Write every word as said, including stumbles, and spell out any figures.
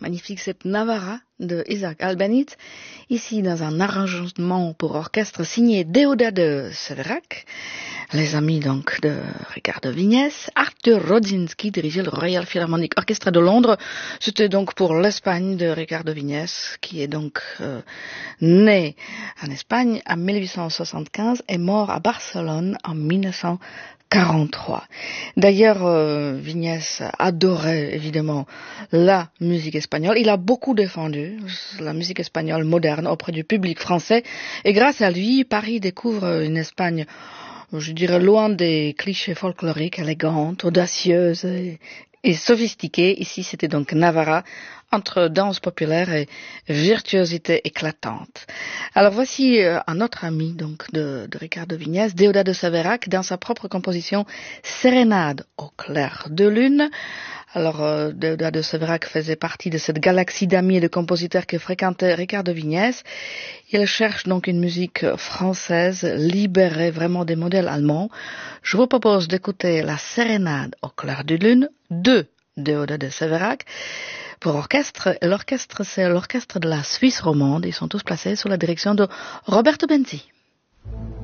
magnifique, cette Navarra de Isaac Albéniz, ici dans un arrangement pour orchestre signé Deodat Severac, les amis donc de Ricardo Vignès. Arthur Rodzinski dirigeait le Royal Philharmonic Orchestra de Londres. C'était donc pour l'Espagne de Ricardo Vignès, qui est donc euh, né en Espagne en mille huit cent soixante-quinze et mort à Barcelone en mille neuf cent quarante-trois. D'ailleurs, euh, Vignès adorait évidemment la musique espagnole. Il a beaucoup défendu la musique espagnole moderne auprès du public français. Et grâce à lui, Paris découvre une Espagne, je dirais, loin des clichés folkloriques, élégante, audacieuse et, et sophistiquée. Ici, c'était donc Navarra, entre danse populaire et virtuosité éclatante. Alors voici euh, un autre ami donc de, de Ricardo Vignès, Deodat de Severac, dans sa propre composition Sérénade au clair de lune. Alors euh, Deodat de Severac faisait partie de cette galaxie d'amis et de compositeurs que fréquentait Ricardo Vignès. Il cherche donc une musique française libérée vraiment des modèles allemands. Je vous propose d'écouter la Sérénade au clair de lune de Deodat de Severac pour orchestre. L'orchestre, c'est l'orchestre de la Suisse romande. Ils sont tous placés sous la direction de Roberto Benzi.